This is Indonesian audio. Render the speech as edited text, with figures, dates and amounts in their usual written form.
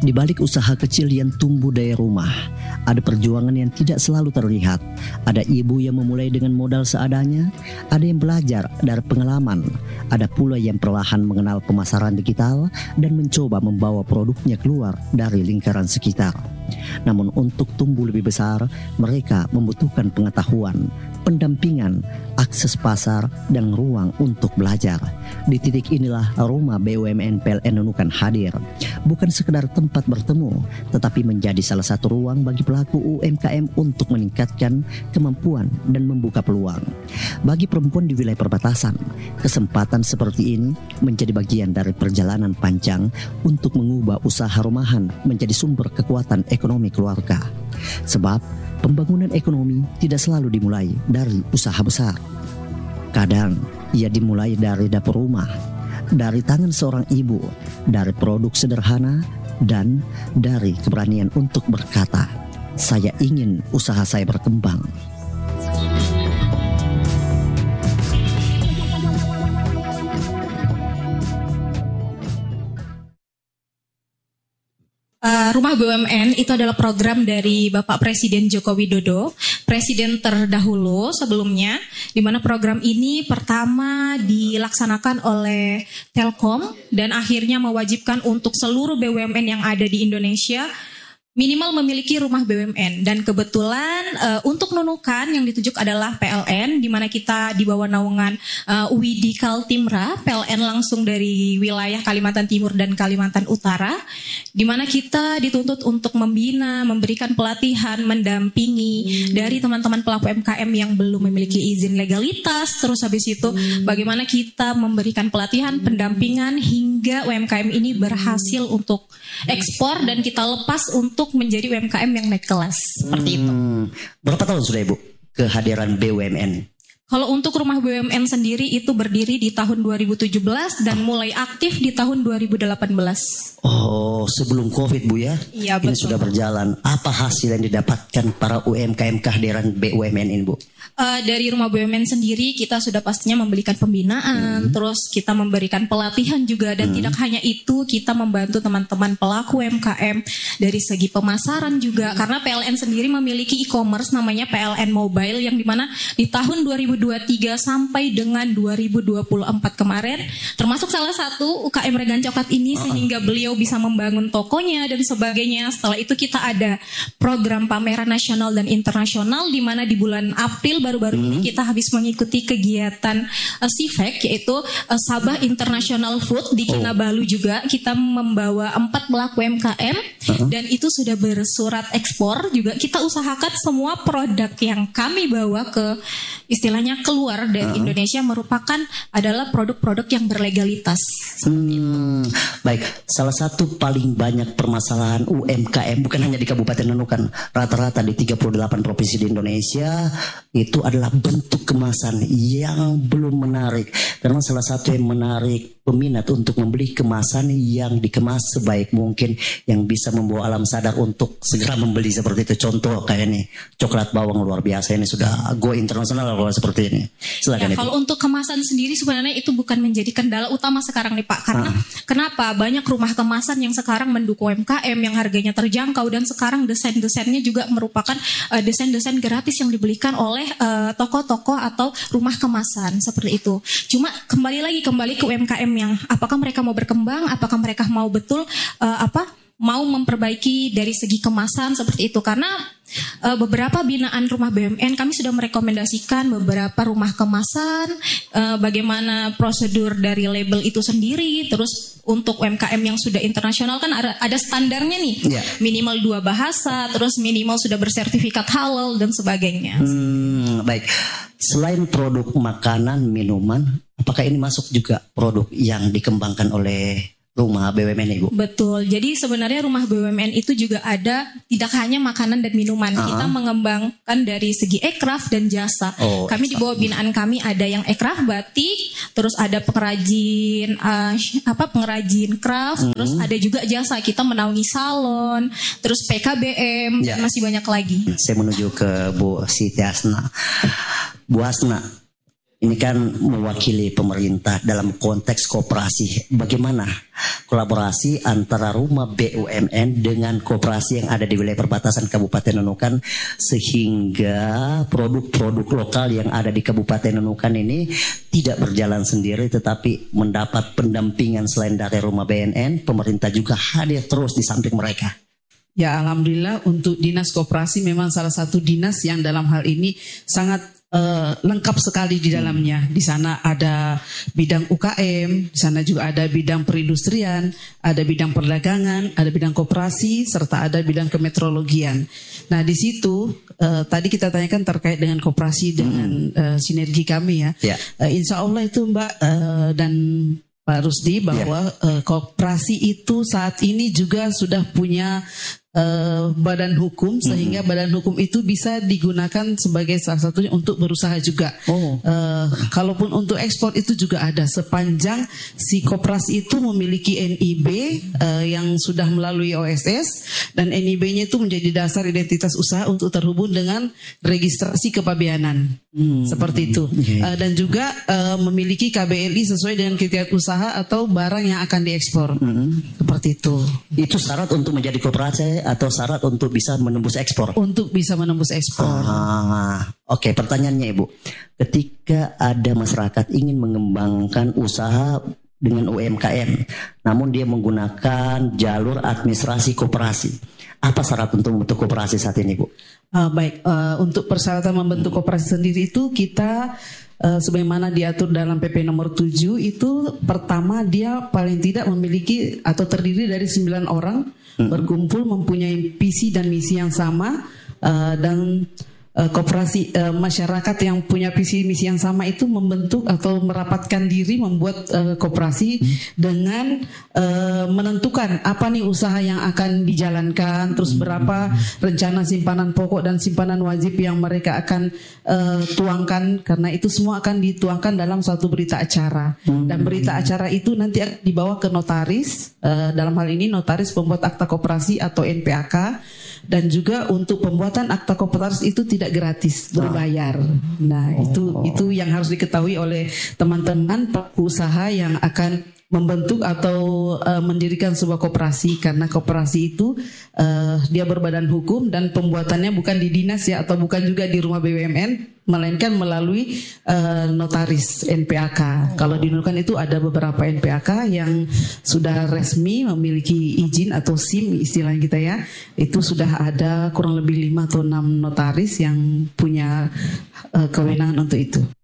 Di balik usaha kecil yang tumbuh dari rumah, ada perjuangan yang tidak selalu terlihat. Ada ibu yang memulai dengan modal seadanya, ada yang belajar dari pengalaman, ada pula yang perlahan mengenal pemasaran digital dan mencoba membawa produknya keluar dari lingkaran sekitar. Namun untuk tumbuh lebih besar, mereka membutuhkan pengetahuan, pendampingan, akses pasar, dan ruang untuk belajar. Di titik inilah Rumah BUMN PLN Nunukan hadir. Bukan sekedar tempat bertemu, tetapi menjadi salah satu ruang bagi pelaku UMKM untuk meningkatkan kemampuan dan membuka peluang. Bagi perempuan di wilayah perbatasan, kesempatan seperti ini menjadi bagian dari perjalanan panjang untuk mengubah usaha rumahan menjadi sumber kekuatan ekonomi keluarga. Sebab pembangunan ekonomi tidak selalu dimulai dari usaha besar. Kadang ia dimulai dari dapur rumah, dari tangan seorang ibu, dari produk sederhana, dan dari keberanian untuk berkata, "Saya ingin usaha saya berkembang." Rumah BUMN itu adalah program dari Bapak Presiden Joko Widodo, Presiden terdahulu sebelumnya, di mana program ini pertama dilaksanakan oleh Telkom dan akhirnya mewajibkan untuk seluruh BUMN yang ada di Indonesia minimal memiliki rumah BUMN. Dan kebetulan untuk Nunukan yang ditunjuk adalah PLN, di mana kita di bawah naungan UID Kaltimra, PLN langsung dari wilayah Kalimantan Timur dan Kalimantan Utara, di mana kita dituntut untuk membina, memberikan pelatihan, mendampingi dari teman-teman pelaku UMKM yang belum memiliki izin legalitas. Terus habis itu bagaimana kita memberikan pelatihan, pendampingan hingga UMKM ini berhasil untuk ekspor dan kita lepas untuk menjadi UMKM yang naik kelas. Seperti itu. Berapa tahun sudah Ibu kehadiran BUMN? Kalau untuk rumah BUMN sendiri itu berdiri di tahun 2017 dan mulai aktif di tahun 2018. Oh, sebelum COVID Bu ya? Iya, ini betul. sudah berjalan. Apa hasil yang didapatkan para UMKM kehadiran BUMN ini Bu? Dari rumah BUMN sendiri kita sudah pastinya memberikan pembinaan, terus kita memberikan pelatihan juga, dan tidak hanya itu, kita membantu teman-teman pelaku UMKM dari segi pemasaran juga, karena PLN sendiri memiliki e-commerce namanya PLN Mobile, yang dimana di tahun 2023 sampai dengan 2024 kemarin termasuk salah satu UKM Regan Coklat ini sehingga beliau bisa membangun tokonya dan sebagainya. Setelah itu kita ada program pameran nasional dan internasional, di mana di bulan April baru-baru ini kita habis mengikuti kegiatan SIFEK, yaitu Sabah International Food di Kinabalu juga. Kita membawa 4 pelaku UMKM dan itu sudah bersurat ekspor juga. Kita usahakan semua produk yang kami bawa ke istilahnya keluar dari Indonesia merupakan adalah produk-produk yang berlegalitas. Baik, salah satu paling banyak permasalahan UMKM bukan hanya di Kabupaten Nunukan, rata-rata di 38 provinsi di Indonesia itu adalah bentuk kemasan yang belum menarik. Karena salah satu yang menarik peminat untuk membeli kemasan yang dikemas sebaik mungkin, yang bisa membawa alam sadar untuk segera membeli seperti itu. Contoh kayak ini, coklat bawang luar biasa, ini sudah go internasional kalau seperti ini. Silakan. Ya, kalau untuk kemasan sendiri sebenarnya itu bukan menjadi kendala utama sekarang nih Pak. Karena kenapa? Banyak rumah kemasan yang sekarang mendukung UMKM yang harganya terjangkau, dan sekarang desain-desainnya juga merupakan desain-desain gratis yang dibelikan oleh toko-toko atau rumah kemasan seperti itu. Cuma kembali ke UMKM yang apakah mereka mau berkembang, apakah mereka mau betul mau memperbaiki dari segi kemasan seperti itu. Karena beberapa binaan rumah BUMN kami sudah merekomendasikan beberapa rumah kemasan, bagaimana prosedur dari label itu sendiri. Terus untuk UMKM yang sudah internasional kan ada standarnya nih, minimal 2 bahasa, terus minimal sudah bersertifikat halal dan sebagainya. Baik, selain produk makanan, minuman, apakah ini masuk juga produk yang dikembangkan oleh rumah BUMN Ibu? Betul. Jadi sebenarnya rumah BUMN itu juga ada tidak hanya makanan dan minuman. Kita mengembangkan dari segi ekraf dan jasa. Kami di bawah binaan kami ada yang ekraf batik, terus ada pengrajin pengrajin craft, terus ada juga jasa. Kita menaungi salon, terus PKBM, dan masih banyak lagi. Saya menuju ke Bu Siti Asna. Bu Asna, ini kan mewakili pemerintah dalam konteks koperasi. Bagaimana kolaborasi antara rumah BUMN dengan koperasi yang ada di wilayah perbatasan Kabupaten Nunukan sehingga produk-produk lokal yang ada di Kabupaten Nunukan ini tidak berjalan sendiri tetapi mendapat pendampingan selain dari rumah BNN, pemerintah juga hadir terus di samping mereka. Ya, alhamdulillah untuk dinas koperasi memang salah satu dinas yang dalam hal ini sangat lengkap sekali di dalamnya. Di sana ada bidang UKM, di sana juga ada bidang perindustrian, ada bidang perdagangan, ada bidang koperasi, serta ada bidang kemetrologian. Nah, di situ tadi kita tanyakan terkait dengan koperasi dengan sinergi kami ya. Insya Allah itu Mbak dan Pak Rusdi bahwa koperasi itu saat ini juga sudah punya badan hukum sehingga badan hukum itu bisa digunakan sebagai salah satunya untuk berusaha juga. Kalaupun untuk ekspor itu juga ada sepanjang si koperasi itu memiliki NIB yang sudah melalui OSS dan NIB-nya itu menjadi dasar identitas usaha untuk terhubung dengan registrasi kepabeanan. Seperti itu. Dan juga memiliki KBLI sesuai dengan kriteria usaha atau barang yang akan diekspor. Seperti itu. Itu syarat untuk menjadi koperasi atau syarat untuk bisa menembus ekspor? Untuk bisa menembus ekspor. Oke, pertanyaannya Ibu. Ketika ada masyarakat ingin mengembangkan usaha dengan UMKM, namun dia menggunakan jalur administrasi koperasi, apa syarat untuk membentuk koperasi saat ini, Bu? Baik, untuk persyaratan membentuk koperasi sendiri itu kita sebagaimana diatur dalam PP nomor 7 itu pertama dia paling tidak memiliki atau terdiri dari 9 orang berkumpul mempunyai visi dan misi yang sama dan koperasi masyarakat yang punya visi misi yang sama itu membentuk atau merapatkan diri membuat koperasi dengan menentukan apa nih usaha yang akan dijalankan, terus berapa rencana simpanan pokok dan simpanan wajib yang mereka akan tuangkan, karena itu semua akan dituangkan dalam suatu berita acara dan berita acara itu nanti akan dibawa ke notaris, dalam hal ini notaris pembuat akta koperasi atau NPAK. Dan juga untuk pembuatan akta koperasi itu tidak gratis, berbayar. Nah, itu yang harus diketahui oleh teman-teman pelaku usaha yang akan membentuk atau mendirikan sebuah koperasi, karena koperasi itu dia berbadan hukum dan pembuatannya bukan di dinas ya, atau bukan juga di rumah BUMN, melainkan melalui notaris NPAK. Kalau di Nunukan itu ada beberapa NPAK yang sudah resmi memiliki izin atau SIM istilah kita ya. Itu sudah ada kurang lebih 5 atau 6 notaris yang punya kewenangan untuk itu.